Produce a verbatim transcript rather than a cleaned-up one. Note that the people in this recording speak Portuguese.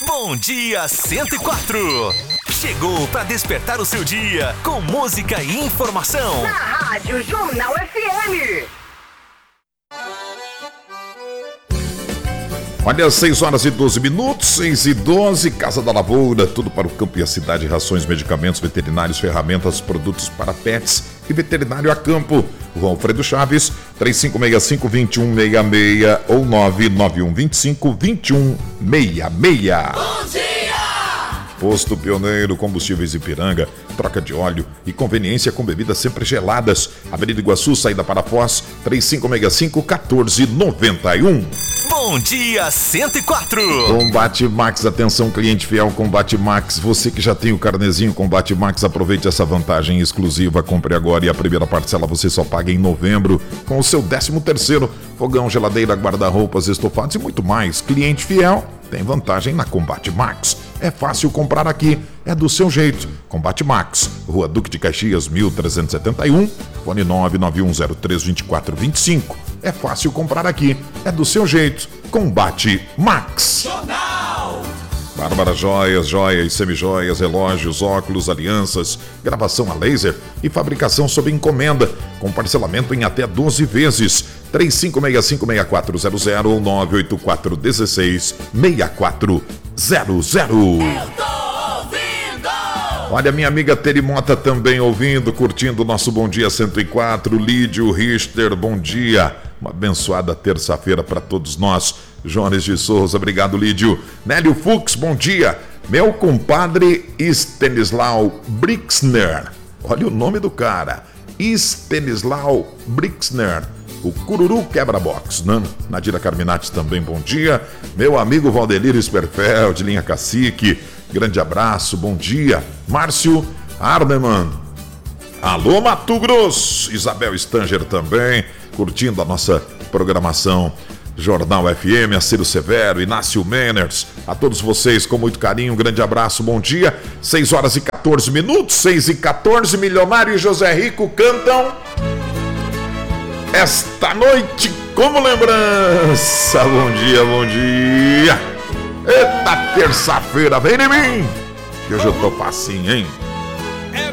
Bom Dia cento e quatro. Chegou para despertar o seu dia com música e informação. Na Rádio Jornal F M. Olha, seis horas e doze minutos, seis e doze, Casa da Lavoura, tudo para o campo e a cidade, rações, medicamentos, veterinários, ferramentas, produtos para pets e veterinário a campo. Rua Alfredo Chaves, três cinco seis cinco, dois um seis seis ou nove nove um dois cinco, dois um seis seis. Bom dia! Posto Pioneiro, Combustíveis Ipiranga, troca de óleo e conveniência com bebidas sempre geladas. Avenida Iguaçu, saída para Foz, três cinco seis cinco, um quatro nove um. Bom Dia cento e quatro. Combate Max, atenção cliente fiel, Combate Max. Você que já tem o carnezinho Combate Max, aproveite essa vantagem exclusiva. Compre agora e a primeira parcela você só paga em novembro com o seu décimo terceiro. Fogão, geladeira, guarda-roupas, estofados e muito mais. Cliente fiel tem vantagem na Combate Max. É fácil comprar aqui, é do seu jeito. Combate Max, Rua Duque de Caxias, mil trezentos e setenta e um, fone nove nove um zero três dois quatro dois cinco. É fácil comprar aqui, é do seu jeito. Combate Max. Jornal! Bárbara Joias, joias, semijoias, relógios, óculos, alianças, gravação a laser e fabricação sob encomenda, com parcelamento em até doze vezes. três cinco seis cinco, seis quatro zero zero ou nove oito quatro um seis, seis quatro zero zero. Eu tô ouvindo! Olha, minha amiga Teri Mota também ouvindo, curtindo o nosso Bom Dia cento e quatro. Lídio Richter, bom dia. Uma abençoada terça-feira para todos nós. Jones de Souza, obrigado, Lídio. Nélio Fux, bom dia. Meu compadre Stanislau Brixner. Olha o nome do cara. Stanislau Brixner. O Cururu Quebra-Box, né? Nadira Carminati também, bom dia. Meu amigo Valdelir Sperfeld, linha Cacique, grande abraço, bom dia. Márcio Arneman. Alô, Mato Grosso. Isabel Stanger também, curtindo a nossa programação. Jornal F M, a Ciro Severo, Inácio Menners, a todos vocês com muito carinho, um grande abraço, bom dia. seis horas e quatorze minutos, seis e quatorze, Milionário e José Rico cantam Esta Noite como Lembrança. Bom dia, bom dia. Eita, terça-feira, vem em mim, que hoje eu tô facinho, hein?